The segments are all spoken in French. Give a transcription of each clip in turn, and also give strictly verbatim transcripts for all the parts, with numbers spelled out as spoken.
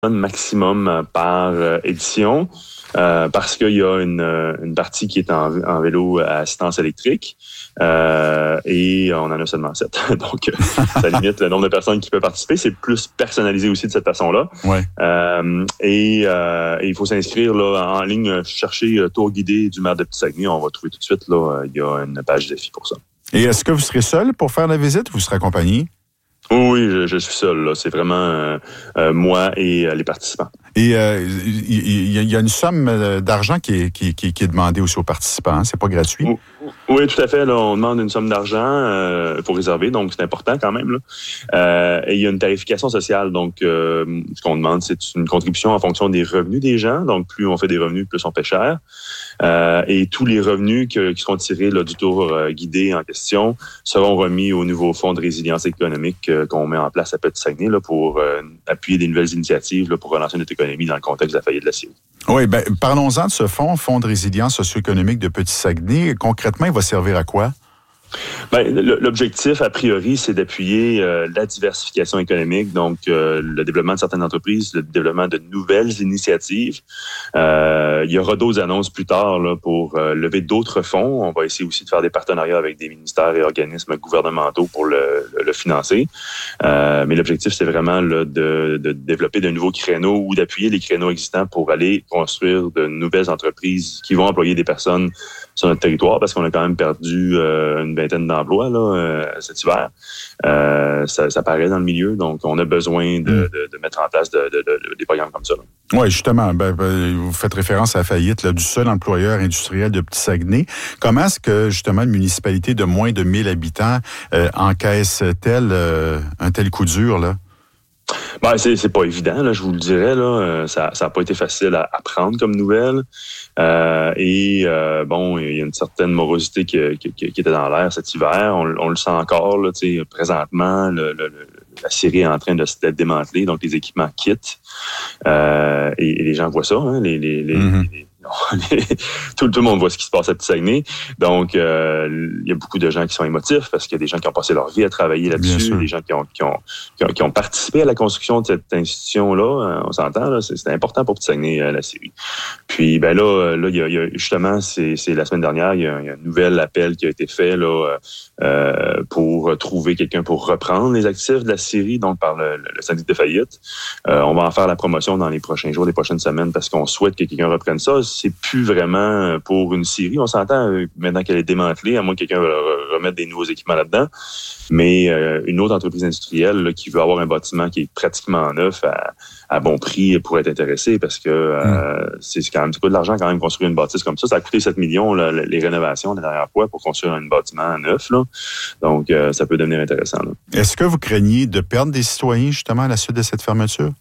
maximum par édition. Euh, parce qu'il y a une, une partie qui est en, en vélo à assistance électrique euh, et on en a seulement sept. Donc, ça limite le nombre de personnes qui peuvent participer. C'est plus personnalisé aussi de cette façon-là. Ouais. Euh, et, euh, et il faut s'inscrire là en ligne, chercher Tour guidé du maire de Petit-Saguenay. On va trouver tout de suite, là, il y a une page défi pour ça. Et est-ce que vous serez seul pour faire la visite ou vous serez accompagné? Oui, je, je suis seul. Là. C'est vraiment euh, euh, moi et euh, les participants. Et il euh, y, y, y a une somme d'argent qui est, qui, qui, qui est demandée aussi aux participants. Hein? C'est pas gratuit? Oui, oui, tout à fait. Là, on demande une somme d'argent euh, pour réserver, donc c'est important quand même. Là. Euh, et il y a une tarification sociale. Donc, euh, ce qu'on demande, c'est une contribution en fonction des revenus des gens. Donc, plus on fait des revenus, plus on paie cher. Euh, et tous les revenus que, qui seront tirés là, du tour euh, guidé en question seront remis au nouveau fonds de résilience économique euh, qu'on met en place à Petit-Saguenay là, pour euh, appuyer des nouvelles initiatives là, pour relancer notre économie dans le contexte de la faillite de la Syrie. Oui, bien, parlons-en de ce fonds, Fonds de résilience socio-économique de Petit-Saguenay. Concrètement, il va servir à quoi? Ben, l'objectif, a priori, c'est d'appuyer euh, la diversification économique, donc euh, le développement de certaines entreprises, le développement de nouvelles initiatives. Euh, il y aura d'autres annonces plus tard là, pour euh, lever d'autres fonds. On va essayer aussi de faire des partenariats avec des ministères et organismes gouvernementaux pour le, le, le financer. Euh, mais l'objectif, c'est vraiment là, de, de développer de nouveaux créneaux ou d'appuyer les créneaux existants pour aller construire de nouvelles entreprises qui vont employer des personnes sur notre territoire, parce qu'on a quand même perdu euh, une vingtaine d'emplois là, euh, cet hiver. Euh, ça, ça paraît dans le milieu, donc on a besoin de, de, de mettre en place de, de, de, des programmes comme ça. Oui, justement, ben, ben, vous faites référence à la faillite là, du seul employeur industriel de Petit-Saguenay. Comment est-ce que, justement, une municipalité de moins de mille habitants euh, encaisse-t-elle euh, un tel coup dur, là? Ben, c'est, c'est pas évident, là, je vous le dirais. Là. Ça ça a pas été facile à, à prendre comme nouvelle. Euh, et euh, bon, il y a une certaine morosité qui, qui, qui était dans l'air cet hiver. On, on le sent encore. Là, présentement, le, le, la Syrie est en train de se démanteler, donc les équipements quittent. Euh, et, et les gens voient ça. Hein, les, les, les, mm-hmm. les tout, tout le monde voit ce qui se passe à Petit-Saguenay. Donc, euh, il y a beaucoup de gens qui sont émotifs parce qu'il y a des gens qui ont passé leur vie à travailler là-dessus, des gens qui ont, qui ont, qui ont, qui ont participé à la construction de cette institution-là. On s'entend, là, c'est, c'est important pour Petit-Saguenay, la Syrie. Puis, ben là, là il y a, il y a justement, c'est, c'est la semaine dernière, il y, a, il y a un nouvel appel qui a été fait là, euh, pour trouver quelqu'un pour reprendre les actifs de la Syrie, donc par le, le, le syndic de faillite. Euh, on va en faire la promotion dans les prochains jours, les prochaines semaines, parce qu'on souhaite que quelqu'un reprenne ça. C'est plus vraiment pour une Syrie. On s'entend maintenant qu'elle est démantelée, à moins que quelqu'un veuille remettre des nouveaux équipements là-dedans. Mais euh, une autre entreprise industrielle là, qui veut avoir un bâtiment qui est pratiquement neuf à, à bon prix pourrait être intéressée parce que euh, mm. c'est quand même, c'est pas de l'argent quand même construire une bâtisse comme ça. Ça a coûté sept millions là, les rénovations la dernière fois pour construire un bâtiment neuf. Là. Donc, euh, ça peut devenir intéressant. Là. Est-ce que vous craignez de perdre des citoyens justement à la suite de cette fermeture?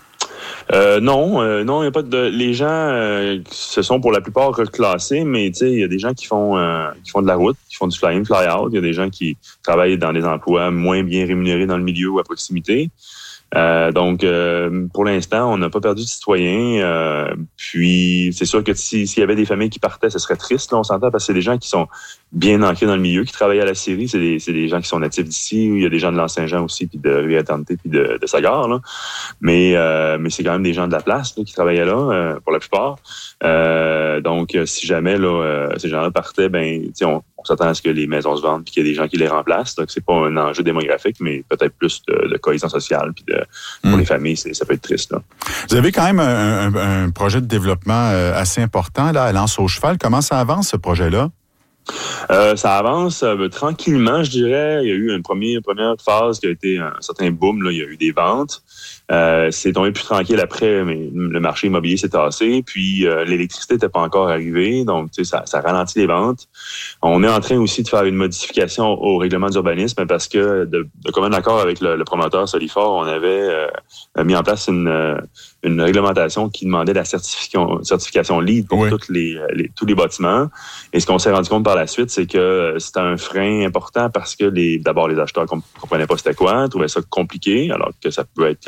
Euh, non, euh, non, il y a pas de. Les gens euh, se sont pour la plupart reclassés, mais tu sais, il y a des gens qui font euh, qui font de la route, qui font du fly-in, fly-out. Il y a des gens qui travaillent dans des emplois moins bien rémunérés dans le milieu ou à proximité. Euh, donc, euh, pour l'instant, on n'a pas perdu de citoyens. Euh, puis, c'est sûr que si, s'il y avait des familles qui partaient, ce serait triste, là, on s'entend, parce que c'est des gens qui sont bien ancrés dans le milieu, qui travaillent à la Syrie. C'est des, c'est des gens qui sont natifs d'ici. Il y a des gens de l'Anse-Saint-Jean aussi, puis de Rue-Éternité, puis de, de Sagard. Là. Mais, euh, mais c'est quand même des gens de la place là, qui travaillaient là, euh, pour la plupart. Euh, donc, si jamais là, euh, ces gens-là partaient, ben, tu sais, on, on s'attend à ce que les maisons se vendent puis qu'il y ait des gens qui les remplacent. Donc, c'est pas un enjeu démographique, mais peut-être plus de, de cohésion sociale puis de, pour mmh. les familles, c'est, ça peut être triste. Là. Vous avez quand même un, un, un projet de développement assez important là, à L'Anse-au-Cheval. Comment ça avance, ce projet-là? Euh, ça avance euh, tranquillement, je dirais. Il y a eu une première, une première phase qui a été un certain boom. Là. Il y a eu des ventes. Euh, c'est tombé plus tranquille après, mais le marché immobilier s'est tassé. Puis euh, l'électricité n'était pas encore arrivée, donc tu sais, ça, ça ralentit les ventes. On est en train aussi de faire une modification au règlement d'urbanisme parce que de, de commun accord avec le, le promoteur Solifor, on avait euh, mis en place une, une réglementation qui demandait la certification, certification LEED pour oui. toutes les, les, tous les bâtiments. Et ce qu'on s'est rendu compte par la suite, c'est que c'était un frein important parce que les, d'abord les acheteurs ne comprenaient pas c'était quoi, trouvaient ça compliqué, alors que ça peut être quand même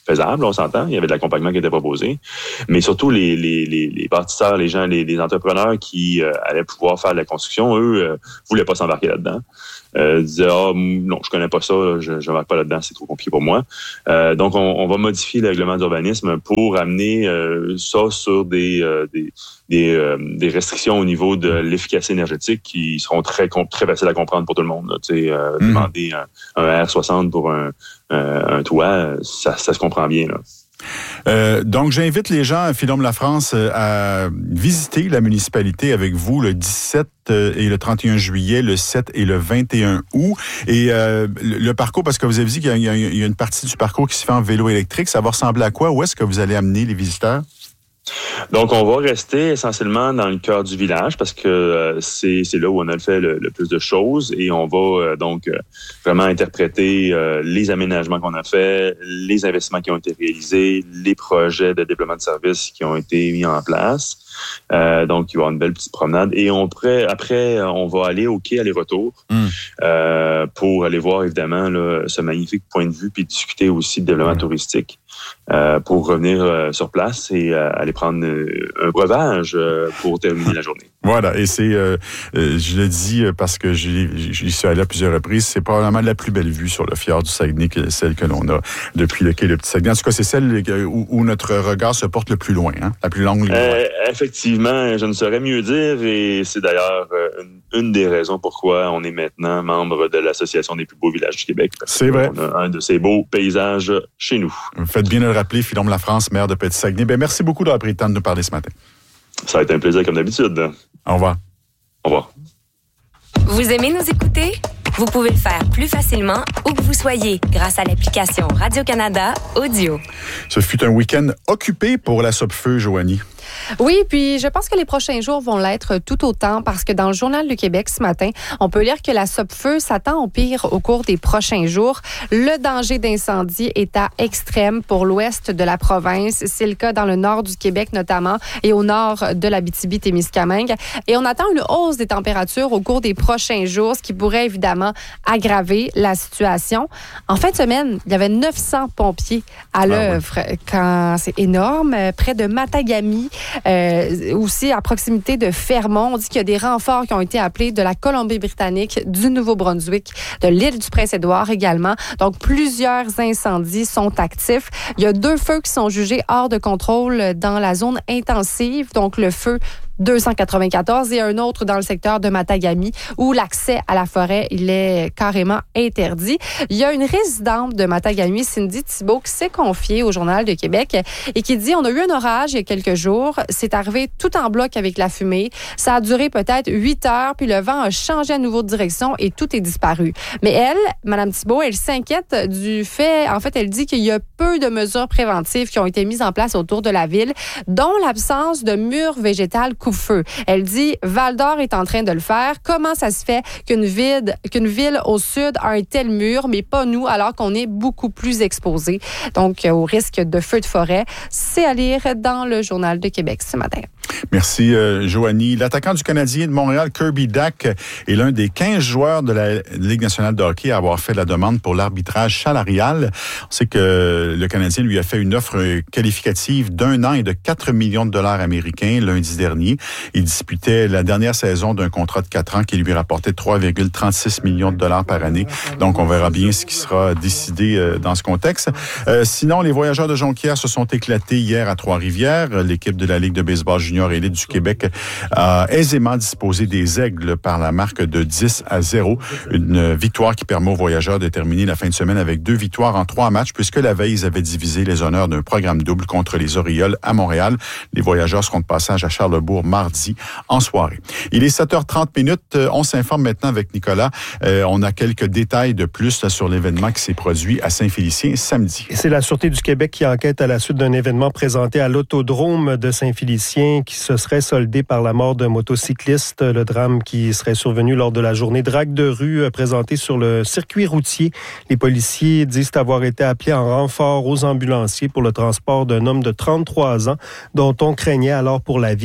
faisable, on s'entend. Il y avait de l'accompagnement qui était proposé. Mais surtout, les, les, les, les bâtisseurs, les gens, les, les entrepreneurs qui euh, allaient pouvoir faire de la construction, eux, euh, voulaient pas s'embarquer là-dedans. Euh, disaient, ah, non, je connais pas ça, je n'embarque pas là-dedans, c'est trop compliqué pour moi. Euh, donc, on, on va modifier le règlement d'urbanisme pour amener euh, ça sur des, euh, des, des, euh, des restrictions au niveau de l'efficacité énergétique qui seront très, très faciles à comprendre pour tout le monde. Tu sais, euh, mmh. Demander un, un R soixante pour un, un, un toit, ça, ça se comprend bien, là. Euh, donc, j'invite les gens, Philombe Lafrance, à visiter la municipalité avec vous le dix-sept et le trente et un juillet, le sept et le vingt et un août. Et euh, le parcours, parce que vous avez dit qu'il y a, il y a une partie du parcours qui se fait en vélo électrique, ça va ressembler à quoi? Où est-ce que vous allez amener les visiteurs? Donc, on va rester essentiellement dans le cœur du village parce que euh, c'est, c'est là où on a fait le, le plus de choses et on va euh, donc euh, vraiment interpréter euh, les aménagements qu'on a fait, les investissements qui ont été réalisés, les projets de développement de services qui ont été mis en place. Euh, donc, il va y avoir une belle petite promenade. Et on pourrait, après, on va aller au quai aller-retour mmh. euh, pour aller voir, évidemment, là, ce magnifique point de vue puis discuter aussi de développement mmh. touristique euh, pour revenir euh, sur place et euh, aller prendre euh, un breuvage euh, pour terminer la journée. Voilà, et c'est, euh, euh, je le dis parce que j'y, j'y suis allé à plusieurs reprises, c'est probablement la plus belle vue sur le fjord du Saguenay, que celle que l'on a depuis le quai Le Petit Saguenay. En tout cas, c'est celle où, où notre regard se porte le plus loin, hein, la plus longue ligne. Euh, effectivement, je ne saurais mieux dire, et c'est d'ailleurs une, une des raisons pourquoi on est maintenant membre de l'Association des plus beaux villages du Québec. C'est vrai. On a un de ces beaux paysages chez nous. Vous faites bien de le rappeler, Philombe Lafrance, maire de Petit Saguenay. Ben, merci beaucoup d'avoir pris le temps de nous parler ce matin. Ça a été un plaisir comme d'habitude. Au revoir. Au revoir. Vous aimez nous écouter? Vous pouvez le faire plus facilement où que vous soyez grâce à l'application Radio-Canada Audio. Ce fut un week-end occupé pour la Sopfeu, Joanie. Oui, puis je pense que les prochains jours vont l'être tout autant parce que dans le Journal du Québec ce matin, on peut lire que la Sopfeu s'attend au pire au cours des prochains jours. Le danger d'incendie est à extrême pour l'ouest de la province. C'est le cas dans le nord du Québec notamment et au nord de l'Abitibi-Témiscamingue. Et on attend une hausse des températures au cours des prochains jours, ce qui pourrait évidemment aggraver la situation. En fin de semaine, il y avait neuf cents pompiers à l'œuvre. Ah oui. Quand c'est énorme, près de Matagami. Euh, aussi à proximité de Fermont. On dit qu'il y a des renforts qui ont été appelés de la Colombie-Britannique, du Nouveau-Brunswick, de l'île du Prince-Édouard également. Donc, plusieurs incendies sont actifs. Il y a deux feux qui sont jugés hors de contrôle dans la zone intensive. Donc, le feu deux cent quatre-vingt-quatorze et un autre dans le secteur de Matagami où l'accès à la forêt, il est carrément interdit. Il y a une résidente de Matagami, Cindy Thibault, qui s'est confiée au Journal de Québec et qui dit « On a eu un orage il y a quelques jours. C'est arrivé tout en bloc avec la fumée. Ça a duré peut-être huit heures, puis le vent a changé à nouveau de direction et tout est disparu. » Mais elle, Mme Thibault, elle s'inquiète du fait, en fait, elle dit qu'il y a peu de mesures préventives qui ont été mises en place autour de la ville, dont l'absence de murs végétales feu. Elle dit, Val-d'Or est en train de le faire. Comment ça se fait qu'une ville, qu'une ville au sud a un tel mur, mais pas nous, alors qu'on est beaucoup plus exposés, donc au risque de feux de forêt? C'est à lire dans le Journal de Québec ce matin. Merci, euh, Joanie. L'attaquant du Canadien de Montréal, Kirby Dach, est l'un des quinze joueurs de la Ligue nationale de hockey à avoir fait la demande pour l'arbitrage salarial. On sait que le Canadien lui a fait une offre qualificative d'un an et de quatre millions de dollars américains lundi dernier. Il disputait la dernière saison d'un contrat de quatre ans qui lui rapportait trois virgule trente-six millions de dollars par année. Donc, on verra bien ce qui sera décidé euh, dans ce contexte. Euh, sinon, les Voyageurs de Jonquière se sont éclatés hier à Trois-Rivières. L'équipe de la Ligue de baseball junior élite du Québec a aisément disposé des Aigles par la marque de dix à zéro. Une victoire qui permet aux Voyageurs de terminer la fin de semaine avec deux victoires en trois matchs, puisque la veille, ils avaient divisé les honneurs d'un programme double contre les Orioles à Montréal. Les Voyageurs seront de passage à Charlesbourg mardi en soirée. Il est sept heures trente minutes. On s'informe maintenant avec Nicolas. Euh, on a quelques détails de plus là, sur l'événement qui s'est produit à Saint-Félicien samedi. C'est la Sûreté du Québec qui enquête à la suite d'un événement présenté à l'autodrome de Saint-Félicien qui se serait soldé par la mort d'un motocycliste. Le drame qui serait survenu lors de la journée drague de rue présentée sur le circuit routier. Les policiers disent avoir été appelés en renfort aux ambulanciers pour le transport d'un homme de trente-trois ans dont on craignait alors pour la vie. Mais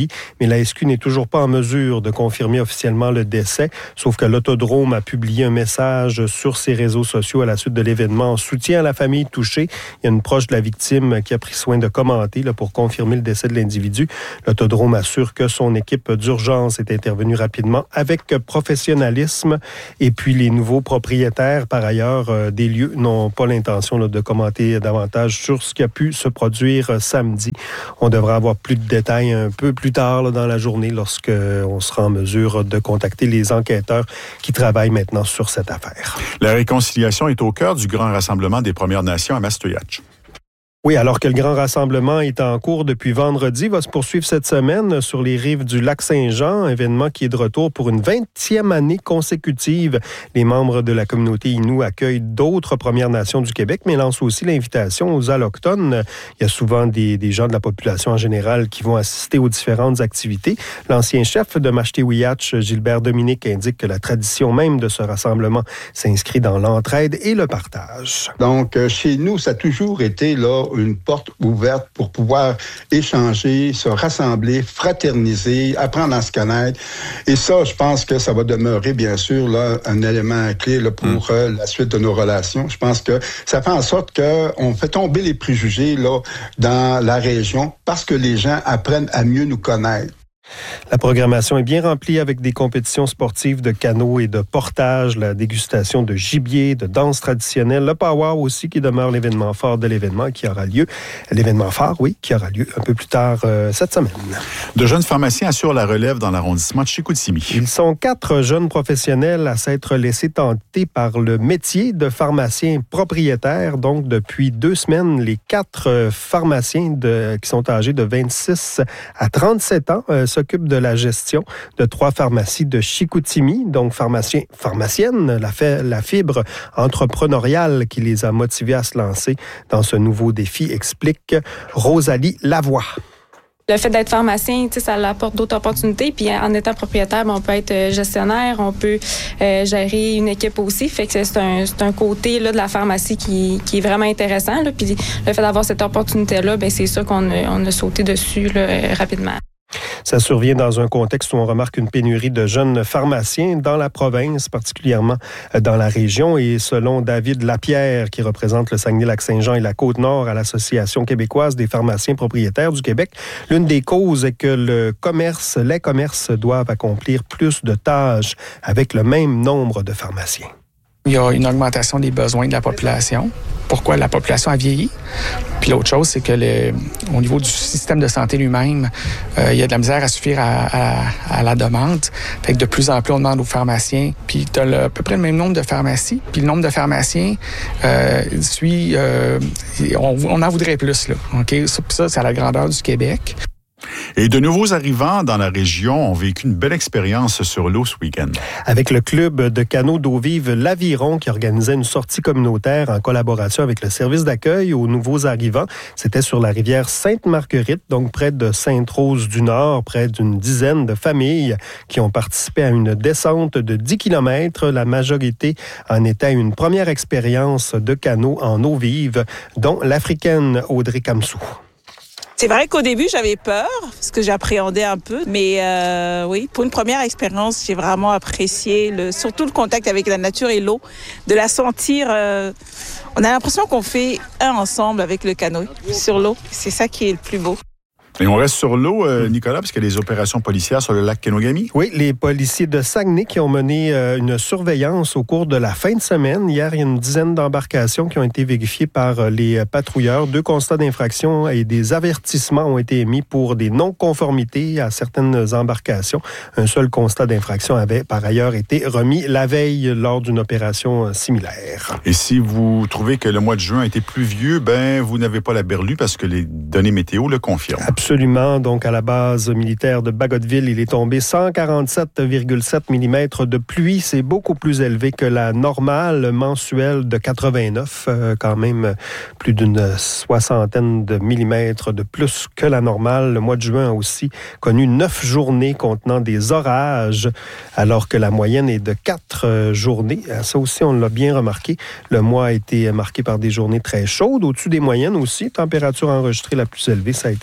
la S Q n'est toujours pas en mesure de confirmer officiellement le décès, sauf que l'Autodrome a publié un message sur ses réseaux sociaux à la suite de l'événement en soutien à la famille touchée. Il y a une proche de la victime qui a pris soin de commenter là, pour confirmer le décès de l'individu. L'Autodrome assure que son équipe d'urgence est intervenue rapidement avec professionnalisme. Et puis les nouveaux propriétaires, par ailleurs, euh, des lieux n'ont pas l'intention là, de commenter davantage sur ce qui a pu se produire euh, samedi. On devra avoir plus de détails un peu plus tard là, dans la journée lorsqu'on sera en mesure de contacter les enquêteurs qui travaillent maintenant sur cette affaire. La réconciliation est au cœur du grand rassemblement des Premières Nations à Mastoyatch. Oui, alors que le grand rassemblement est en cours depuis vendredi, va se poursuivre cette semaine sur les rives du lac Saint-Jean, événement qui est de retour pour une vingtième année consécutive. Les membres de la communauté Innu accueillent d'autres Premières Nations du Québec, mais lancent aussi l'invitation aux Allochtones. Il y a souvent des, des gens de la population en général qui vont assister aux différentes activités. L'ancien chef de Machtewiyatch, Gilbert Dominique, indique que la tradition même de ce rassemblement s'inscrit dans l'entraide et le partage. Donc, chez nous, ça a toujours été là une porte ouverte pour pouvoir échanger, se rassembler, fraterniser, apprendre à se connaître. Et ça, je pense que ça va demeurer, bien sûr, là, un élément clé là, pour mmh. euh, la suite de nos relations. Je pense que ça fait en sorte qu'on fait tomber les préjugés là, dans la région parce que les gens apprennent à mieux nous connaître. La programmation est bien remplie avec des compétitions sportives de canot et de portage, la dégustation de gibier, de danse traditionnelle, le powwow aussi qui demeure l'événement fort de l'événement qui aura lieu, l'événement phare, oui, qui aura lieu un peu plus tard euh, cette semaine. De jeunes pharmaciens assurent la relève dans l'arrondissement de Chicoutimi. Ils sont quatre jeunes professionnels à s'être laissés tenter par le métier de pharmacien propriétaire. Donc, depuis deux semaines, les quatre pharmaciens de, qui sont âgés de vingt-six à trente-sept ans euh, s'occupent de la gestion de trois pharmacies de Chicoutimi, donc pharmacien, pharmacienne, la, fait, la fibre entrepreneuriale qui les a motivés à se lancer dans ce nouveau défi, explique Rosalie Lavoie. Le fait d'être pharmacien, ça apporte d'autres opportunités. Puis en étant propriétaire, on peut être gestionnaire, on peut euh, gérer une équipe aussi. Fait que c'est un, c'est un côté là, de la pharmacie qui, qui est vraiment intéressant. Là. Puis le fait d'avoir cette opportunité-là, ben, c'est sûr qu'on a, on a sauté dessus là, rapidement. Ça survient dans un contexte où on remarque une pénurie de jeunes pharmaciens dans la province, particulièrement dans la région. Et selon David Lapierre, qui représente le Saguenay-Lac-Saint-Jean et la Côte-Nord à l'Association québécoise des pharmaciens propriétaires du Québec, l'une des causes est que le commerce, les commerces doivent accomplir plus de tâches avec le même nombre de pharmaciens. Il y a une augmentation des besoins de la population. Pourquoi la population a vieilli? Puis l'autre chose, c'est que le, au niveau du système de santé lui-même, euh, il y a de la misère à suffire à, à, à la demande. Fait que de plus en plus, on demande aux pharmaciens. Puis tu as à peu près le même nombre de pharmacies. Puis le nombre de pharmaciens euh, suit... Euh, on, on en voudrait plus, là. OK? Ça, ça, c'est à la grandeur du Québec. Et de nouveaux arrivants dans la région ont vécu une belle expérience sur l'eau ce week-end. Avec le club de canot d'eau vive L'Aviron qui organisait une sortie communautaire en collaboration avec le service d'accueil aux nouveaux arrivants. C'était sur la rivière Sainte-Marguerite, donc près de Sainte-Rose-du-Nord, près d'une dizaine de familles qui ont participé à une descente de dix kilomètres. La majorité en était une première expérience de canot en eau vive, dont l'Africaine Audrey Kamsou. C'est vrai qu'au début, j'avais peur, parce que j'appréhendais un peu. Mais euh, oui, pour une première expérience, j'ai vraiment apprécié, le, surtout le contact avec la nature et l'eau, de la sentir. Euh, on a l'impression qu'on fait un ensemble avec le canot sur l'eau. C'est ça qui est le plus beau. Et on reste sur l'eau, euh, Nicolas, parce qu'il y a des opérations policières sur le lac Kenogami. Oui, les policiers de Saguenay qui ont mené euh, une surveillance au cours de la fin de semaine. Hier, il y a une dizaine d'embarcations qui ont été vérifiées par euh, les patrouilleurs. Deux constats d'infraction et des avertissements ont été émis pour des non-conformités à certaines embarcations. Un seul constat d'infraction avait par ailleurs été remis la veille lors d'une opération euh, similaire. Et si vous trouvez que le mois de juin a été pluvieux, ben vous n'avez pas la berlue parce que les données météo le confirment. Absolument. Donc, à la base militaire de Bagotville, il est tombé cent quarante-sept virgule sept millimètres de pluie. C'est beaucoup plus élevé que la normale mensuelle de quatre-vingt-neuf. Euh, quand même plus d'une soixantaine de millimètres de plus que la normale. Le mois de juin a aussi connu neuf journées contenant des orages, alors que la moyenne est de quatre journées. Ça aussi, on l'a bien remarqué. Le mois a été marqué par des journées très chaudes. Au-dessus des moyennes aussi, température enregistrée la plus élevée, ça a été de trente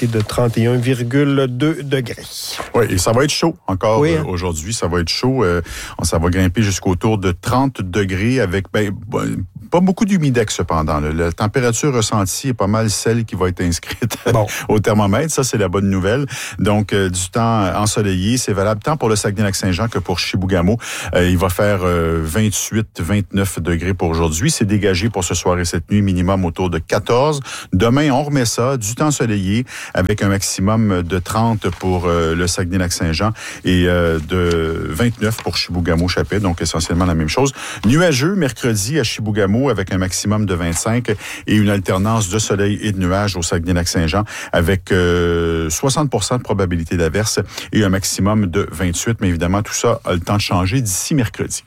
trente et un virgule deux degrés. Oui, et ça va être chaud encore oui, euh, hein? aujourd'hui. Ça va être chaud. Euh, ça va grimper jusqu'autour de trente degrés avec ben, pas beaucoup d'humidex cependant. Là. La température ressentie est pas mal celle qui va être inscrite bon. au thermomètre. Ça, c'est la bonne nouvelle. Donc, euh, du temps ensoleillé, c'est valable tant pour le Saguenay-Lac-Saint-Jean que pour Chibougamau. Euh, il va faire euh, vingt-huit à vingt-neuf degrés pour aujourd'hui. C'est dégagé pour ce soir et cette nuit, minimum autour de quatorze. Demain, on remet ça, du temps ensoleillé, avec un maximum de trente pour euh, le Saguenay-Lac-Saint-Jean et euh, de vingt-neuf pour Chibougamau-Chapais, donc essentiellement la même chose. Nuageux, mercredi à Chibougamau, avec un maximum de vingt-cinq et une alternance de soleil et de nuages au Saguenay-Lac-Saint-Jean avec euh, soixante pour cent de probabilité d'averse et un maximum de vingt-huit. Mais évidemment, tout ça a le temps de changer d'ici mercredi.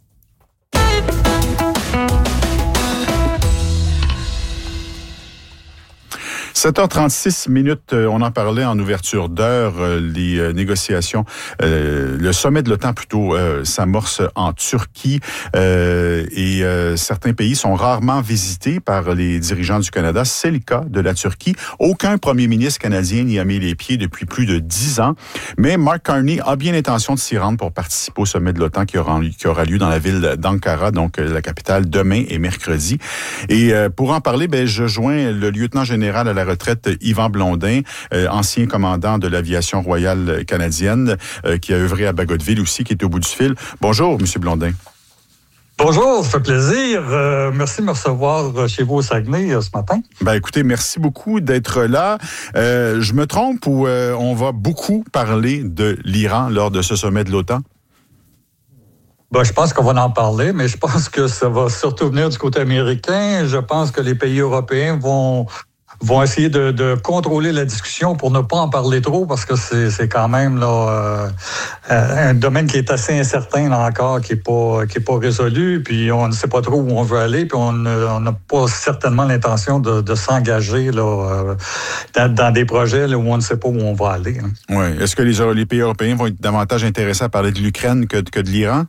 sept heures trente-six minutes, on en parlait en ouverture d'heure, les négociations, euh, le sommet de l'OTAN plutôt euh, s'amorce en Turquie euh, et euh, certains pays sont rarement visités par les dirigeants du Canada. C'est le cas de la Turquie. Aucun premier ministre canadien n'y a mis les pieds depuis plus de dix ans, mais Mark Carney a bien l'intention de s'y rendre pour participer au sommet de l'OTAN qui aura, qui aura lieu dans la ville d'Ankara, donc la capitale, demain et mercredi. Et euh, pour en parler, ben, je joins le lieutenant général à la retraite Yvan Blondin, euh, ancien commandant de l'aviation royale canadienne, euh, qui a œuvré à Bagotville aussi, qui est au bout du fil. Bonjour, Monsieur Blondin. Bonjour, ça fait plaisir. Euh, merci de me recevoir chez vous au Saguenay euh, ce matin. Ben écoutez, merci beaucoup d'être là. Euh, je me trompe ou euh, on va beaucoup parler de l'Iran lors de ce sommet de l'OTAN? Ben, je pense qu'on va en parler, mais je pense que ça va surtout venir du côté américain. Je pense que les pays européens vont vont essayer de, de contrôler la discussion pour ne pas en parler trop, parce que c'est, c'est quand même là euh, un domaine qui est assez incertain là encore, qui est pas qui est pas résolu, puis on ne sait pas trop où on veut aller, puis on n'a pas certainement l'intention de, de s'engager là euh, dans, dans des projets là, où on ne sait pas où on va aller. Hein. Oui. Est-ce que les, les pays européens vont être davantage intéressés à parler de l'Ukraine que, que de l'Iran?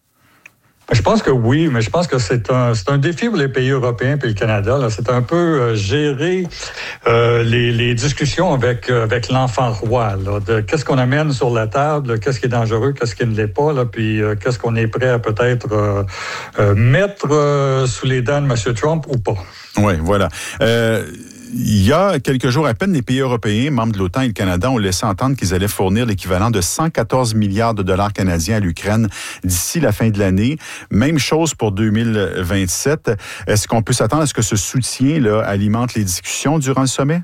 Je pense que oui, mais je pense que c'est un c'est un défi pour les pays européens et le Canada. Là. C'est un peu euh, gérer euh, les, les discussions avec euh, avec l'enfant roi. Là, de qu'est-ce qu'on amène sur la table, qu'est-ce qui est dangereux, qu'est-ce qui ne l'est pas, là, puis euh, qu'est-ce qu'on est prêt à peut-être euh, euh, mettre euh, sous les dents de M. Trump ou pas. Oui, voilà. Euh... Il y a quelques jours à peine, les pays européens, membres de l'OTAN et le Canada, ont laissé entendre qu'ils allaient fournir l'équivalent de cent quatorze milliards de dollars canadiens à l'Ukraine d'ici la fin de l'année. Même chose pour deux mille vingt-sept. Est-ce qu'on peut s'attendre à ce que ce soutien-là alimente les discussions durant le sommet?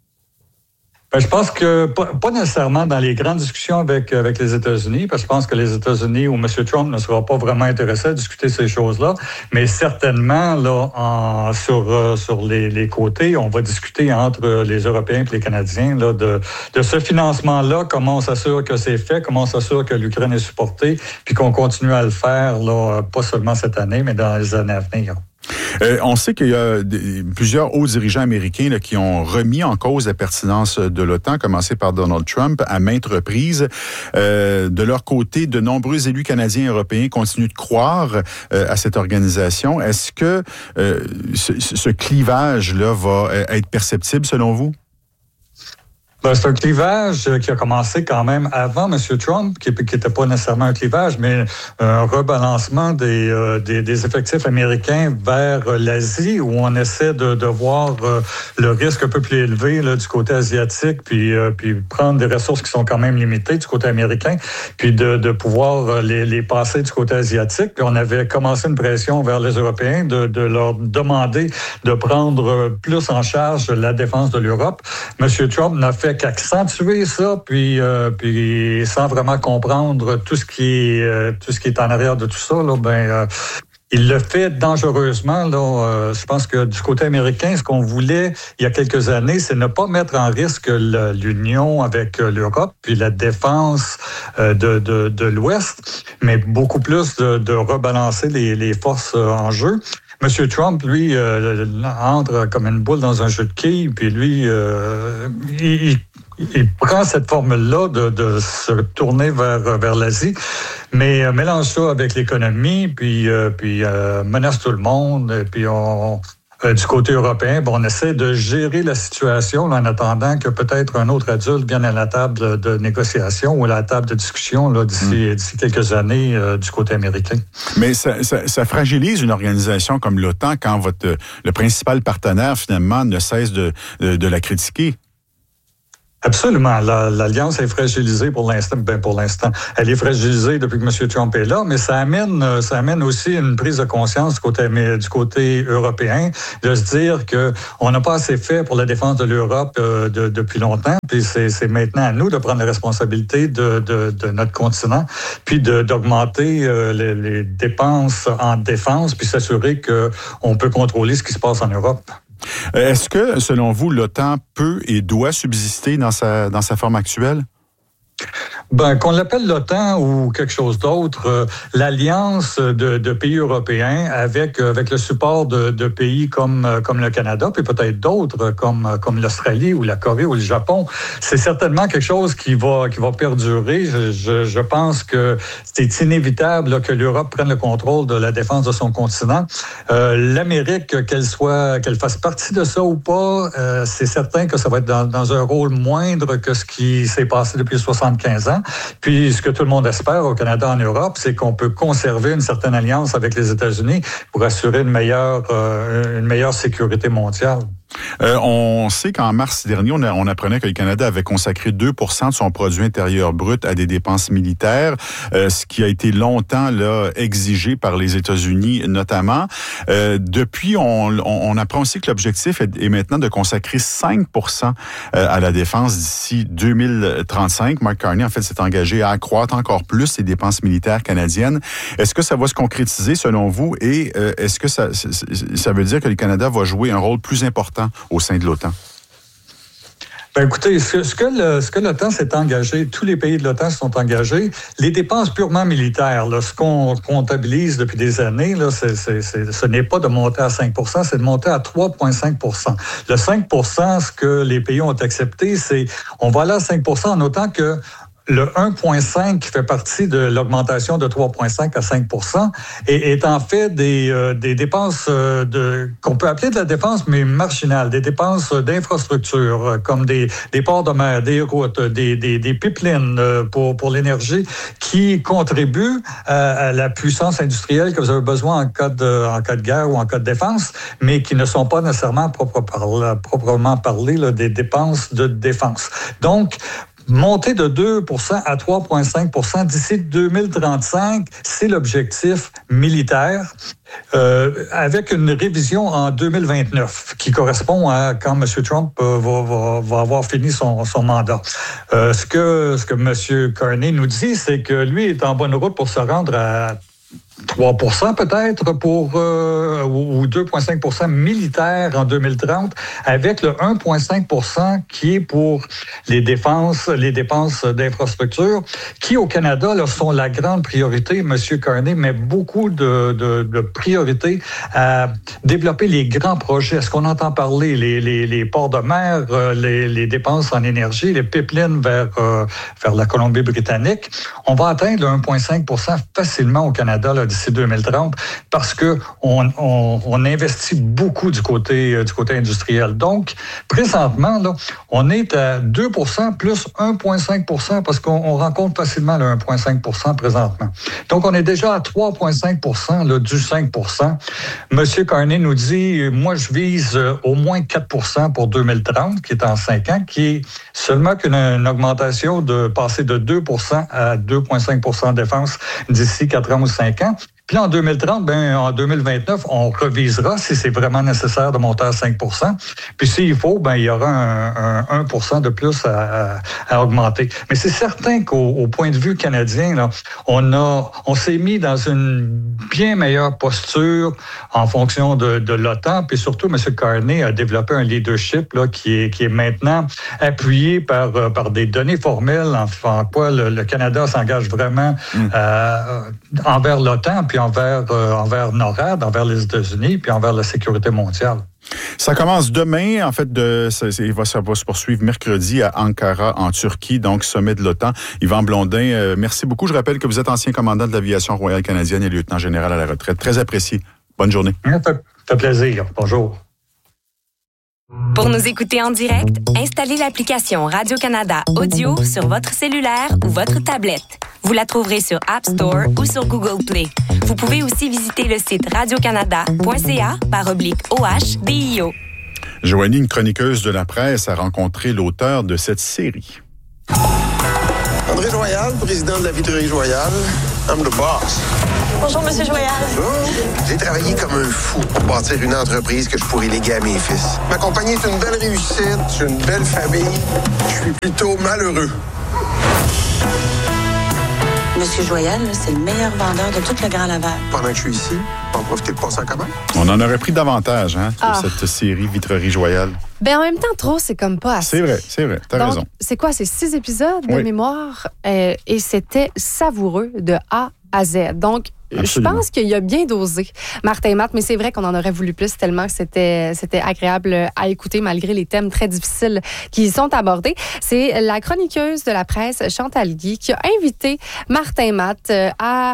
Ben, je pense que pas, pas nécessairement dans les grandes discussions avec avec les États-Unis, parce que je pense que les États-Unis ou M. Trump ne sera pas vraiment intéressé à discuter ces choses-là, mais certainement là en, sur euh, sur les, les côtés, on va discuter entre les Européens et les Canadiens là de de ce financement-là, comment on s'assure que c'est fait, comment on s'assure que l'Ukraine est supportée, puis qu'on continue à le faire là pas seulement cette année, mais dans les années à venir. Euh, on sait qu'il y a des, plusieurs hauts dirigeants américains là, qui ont remis en cause la pertinence de l'OTAN, commencé par Donald Trump à maintes reprises. Euh, de leur côté, de nombreux élus canadiens et européens continuent de croire euh, à cette organisation. Est-ce que euh, ce, ce clivage-là va être perceptible selon vous? Ben, c'est un clivage qui a commencé quand même avant M. Trump, qui n'était pas nécessairement un clivage, mais un rebalancement des, euh, des, des effectifs américains vers l'Asie, où on essaie de, de voir euh, le risque un peu plus élevé là, du côté asiatique, puis, euh, puis prendre des ressources qui sont quand même limitées du côté américain, puis de, de pouvoir les, les passer du côté asiatique. Puis on avait commencé une pression vers les Européens de, de leur demander de prendre plus en charge la défense de l'Europe. M. Trump n'a fait qu'accentuer ça, puis, euh, puis sans vraiment comprendre tout ce qui est, euh, tout ce qui est en arrière de tout ça, là, ben, euh, il le fait dangereusement. Là, euh, je pense que du côté américain, ce qu'on voulait il y a quelques années, c'est ne pas mettre en risque le, l'union avec l'Europe, puis la défense euh, de, de, de l'Ouest, mais beaucoup plus de, de rebalancer les, les forces en jeu. M. Trump, lui, euh, entre comme une boule dans un jeu de quilles, puis lui, euh, il, il prend cette formule-là de, de se tourner vers, vers l'Asie, mais euh, mélange ça avec l'économie, puis, euh, puis euh, menace tout le monde, et puis on... euh, du côté européen, bon, on essaie de gérer la situation là, en attendant que peut-être un autre adulte vienne à la table de négociation ou à la table de discussion là, d'ici, mmh. d'ici quelques années euh, du côté américain. Mais ça, ça, ça fragilise une organisation comme l'OTAN quand votre, le principal partenaire, finalement, ne cesse de, de, de la critiquer. Absolument. La, l'alliance est fragilisée pour l'instant. Ben pour l'instant, elle est fragilisée depuis que M. Trump est là, mais ça amène, ça amène aussi une prise de conscience du côté, du côté européen, de se dire que on n'a pas assez fait pour la défense de l'Europe euh, de, depuis longtemps. Puis c'est, c'est maintenant à nous de prendre la responsabilité de, de, de notre continent, puis de, d'augmenter euh, les, les dépenses en défense, puis s'assurer que on peut contrôler ce qui se passe en Europe. Est-ce que, selon vous, l'OTAN peut et doit subsister dans sa, dans sa forme actuelle? Ben, qu'on l'appelle l'OTAN ou quelque chose d'autre, euh, l'alliance de, de pays européens avec avec le support de, de pays comme comme le Canada, puis peut-être d'autres comme comme l'Australie ou la Corée ou le Japon, c'est certainement quelque chose qui va qui va perdurer. Je, je, je pense que c'est inévitable là, que l'Europe prenne le contrôle de la défense de son continent. Euh, L'Amérique, qu'elle soit qu'elle fasse partie de ça ou pas, euh, c'est certain que ça va être dans, dans un rôle moindre que ce qui s'est passé depuis soixante-quinze ans. Puis, ce que tout le monde espère au Canada, en Europe, c'est qu'on peut conserver une certaine alliance avec les États-Unis pour assurer une meilleure, euh, une meilleure sécurité mondiale. Euh, on sait qu'en mars dernier, on, a, on apprenait que le Canada avait consacré deux pour cent de son produit intérieur brut à des dépenses militaires, euh, ce qui a été longtemps là exigé par les États-Unis notamment. Euh, depuis, on, on, on apprend aussi que l'objectif est, est maintenant de consacrer cinq pour cent à la défense d'ici deux mille trente-cinq. Mark Carney, en fait, s'est engagé à accroître encore plus ses dépenses militaires canadiennes. Est-ce que ça va se concrétiser selon vous et euh, est-ce que ça, ça veut dire que le Canada va jouer un rôle plus important au sein de l'OTAN? Ben écoutez, ce, ce que le, ce que l'OTAN s'est engagé, tous les pays de l'OTAN se sont engagés, les dépenses purement militaires, là, ce qu'on comptabilise depuis des années, là, c'est, c'est, c'est, ce n'est pas de monter à cinq pour cent, c'est de monter à trois virgule cinq pour cent. Le cinq pour cent, ce que les pays ont accepté, c'est on va aller à cinq pour cent en autant que le un virgule cinq qui fait partie de l'augmentation de trois virgule cinq à cinq pour cent est, est en fait des, euh, des dépenses euh, de, qu'on peut appeler de la dépense, mais marginale, des dépenses d'infrastructure, euh, comme des, des ports de mer, des routes, des, des, des pipelines euh, pour, pour l'énergie, qui contribuent à, à la puissance industrielle que vous avez besoin en cas, de, en cas de guerre ou en cas de défense, mais qui ne sont pas nécessairement propre, par, proprement parlé là, des dépenses de défense. Donc, monter de deux pour cent à trois virgule cinq pour cent d'ici deux mille trente-cinq, c'est l'objectif militaire, euh, avec une révision en deux mille vingt-neuf qui correspond à quand M. Trump euh, va, va, va avoir fini son, son mandat. Euh, ce que, ce que M. Carney nous dit, c'est que lui est en bonne route pour se rendre à trois pour cent peut-être pour euh, ou deux virgule cinq pour cent militaires en deux mille trente, avec le un virgule cinq pour cent qui est pour les défenses, les dépenses d'infrastructure, qui au Canada là, sont la grande priorité. Monsieur Carney met beaucoup de, de, de priorité à développer les grands projets. Est-ce qu'on entend parler les, les, les ports de mer, les, les dépenses en énergie, les pipelines vers, euh, vers la Colombie-Britannique? On va atteindre le un virgule cinq pour cent facilement au Canada là, d'ici deux mille trente, parce que on, on, on investit beaucoup du côté euh, du côté industriel. Donc, présentement, là, on est à deux pour cent plus un virgule cinq pour cent parce qu'on on rencontre facilement le un virgule cinq pour cent présentement. Donc, on est déjà à trois virgule cinq pour cent là, du cinq pour cent. Monsieur Carney nous dit, moi, je vise euh, au moins quatre pour cent pour deux mille trente, qui est en cinq ans, qui est seulement qu'une une augmentation de passer de deux pour cent à deux virgule cinq pour cent de défense d'ici quatre ans ou cinq ans. Puis en deux mille trente, ben en deux mille vingt-neuf, on revisera si c'est vraiment nécessaire de monter à cinq pour cent. Puis s'il faut, ben il y aura un, un un pour cent de plus à, à, à augmenter. Mais c'est certain qu'au au point de vue canadien, là, on a, on s'est mis dans une bien meilleure posture en fonction de, de l'OTAN. Puis surtout, M. Carney a développé un leadership là qui est qui est maintenant appuyé par par des données formelles en, en quoi le, le Canada s'engage vraiment mmh. euh, envers l'OTAN. Puis envers, euh, envers NORAD, envers les États-Unis, puis envers la sécurité mondiale. Ça commence demain, en fait, de, ça, ça, va, ça va se poursuivre mercredi à Ankara, en Turquie, donc sommet de l'OTAN. Yvan Blondin, euh, merci beaucoup. Je rappelle que vous êtes ancien commandant de l'aviation royale canadienne et lieutenant général à la retraite. Très apprécié. Bonne journée. Ça fait, fait plaisir. Bonjour. Pour nous écouter en direct, installez l'application Radio-Canada Audio sur votre cellulaire ou votre tablette. Vous la trouverez sur App Store ou sur Google Play. Vous pouvez aussi visiter le site radiocanada point c a par oblique O H D I O. Joanie, une chroniqueuse de la presse, a rencontré l'auteur de cette série. André Joyal, président de la Vitrerie Joyal. I'm the boss. Bonjour, Monsieur Joyal. Bonjour. J'ai travaillé comme un fou pour bâtir une entreprise que je pourrais léguer à mes fils. Ma compagnie est une belle réussite, j'ai une belle famille. Je suis plutôt malheureux. Monsieur Joyal, c'est le meilleur vendeur de tout le Grand Laval. Pendant que je suis ici, on va profiter de passer en commande. On en aurait pris davantage, hein, Ah. de cette série Vitrerie Joyal. Ben en même temps, trop, c'est comme pas assez. C'est vrai, c'est vrai, t'as Donc, raison. c'est quoi? C'est six épisodes de Oui. mémoire euh, et c'était savoureux de A à Z. Donc, Absolument. je pense qu'il y a bien dosé Martin et Matt, mais c'est vrai qu'on en aurait voulu plus tellement que c'était, c'était agréable à écouter malgré les thèmes très difficiles qui y sont abordés. C'est la chroniqueuse de la presse, Chantal Guy, qui a invité Martin et Matt à,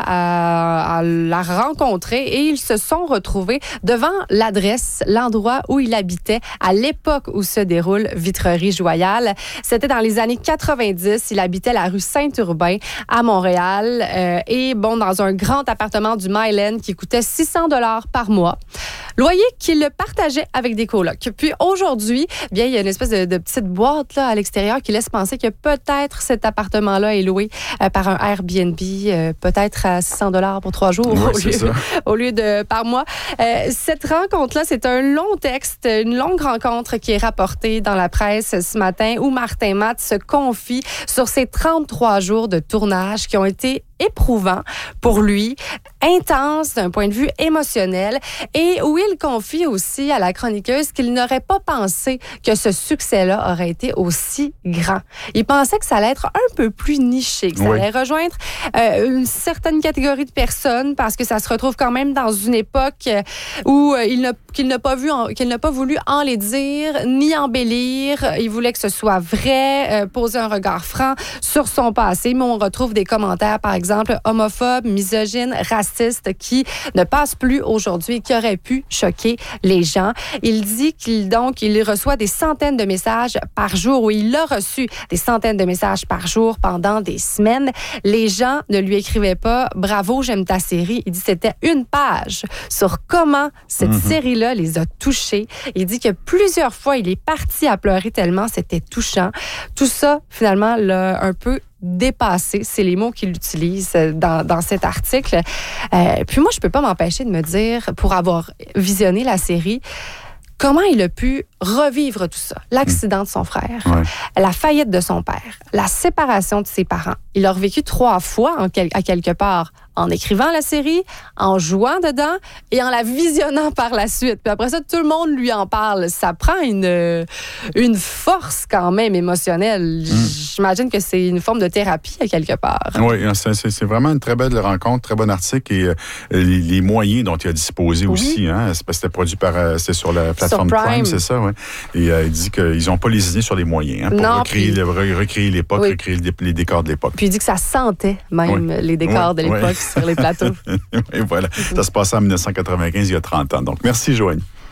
à, à la rencontrer et ils se sont retrouvés devant l'adresse, l'endroit où il habitait à l'époque où se déroule Vitrerie Joyal. C'était dans les années quatre-vingt-dix. Il habitait la rue Saint-Urbain à Montréal euh, et bon, dans un grand appartement du Myland qui coûtait six cents dollars par mois. Loyer qu'il partageait avec des colocs. Puis aujourd'hui, bien, il y a une espèce de, de petite boîte là, à l'extérieur qui laisse penser que peut-être cet appartement-là est loué euh, par un Airbnb, euh, peut-être à six cents dollars pour trois jours Ouais, au, c'est lieu, ça. au lieu de par mois. Euh, cette rencontre-là, c'est un long texte, une longue rencontre qui est rapportée dans la presse ce matin où Martin Matt se confie sur ses trente-trois jours de tournage qui ont été éprouvants pour lui, intense d'un point de vue émotionnel et où il confie aussi à la chroniqueuse qu'il n'aurait pas pensé que ce succès-là aurait été aussi grand. Il pensait que ça allait être un peu plus niché, que ça Oui. allait rejoindre euh, une certaine catégorie de personnes parce que ça se retrouve quand même dans une époque euh, où euh, il n'a, qu'il n'a pas vu, en, qu'il n'a pas voulu enlaidir ni embellir. Il voulait que ce soit vrai, euh, poser un regard franc sur son passé, mais on retrouve des commentaires, par exemple, homophobes, misogynes, racistes, qui ne passent plus aujourd'hui et qui auraient pu choquer les gens. Il dit qu'il donc il reçoit des centaines de messages par jour, ou il a reçu des centaines de messages par jour pendant des semaines. Les gens ne lui écrivaient pas « Bravo, j'aime ta série ». Il dit que c'était une page sur comment cette Mm-hmm. série-là les a touchés. Il dit que plusieurs fois, il est parti à pleurer tellement c'était touchant. Tout ça, finalement, l'a un peu dépassé, c'est les mots qu'il utilise dans, dans cet article. Euh, puis moi, je peux pas m'empêcher de me dire, pour avoir visionné la série, comment il a pu revivre tout ça. L'accident de son frère, Ouais. la faillite de son père, la séparation de ses parents. Il a revécu trois fois en quel- à quelque part en écrivant la série, en jouant dedans et en la visionnant par la suite. Puis après ça, tout le monde lui en parle. Ça prend une, une force quand même émotionnelle. J'imagine que c'est une forme de thérapie à quelque part. Oui, c'est, c'est, c'est vraiment une très belle rencontre, très bon article et euh, les, les moyens dont il a disposé Oui. aussi. Hein, c'est parce que c'était produit par, euh, c'est sur la plateforme Sur Prime. Prime, c'est ça, oui. Et euh, il dit qu'ils n'ont pas lésiné sur les moyens hein, pour Non, recréer, puis- le- re- recréer l'époque, Oui. recréer les, les décors de l'époque. Puis il dit que ça sentait même Oui. les décors Oui, de l'époque oui. sur les plateaux. Et voilà, ça se passait en dix-neuf cent quatre-vingt-quinze, il y a trente ans. Donc, merci, Joanie.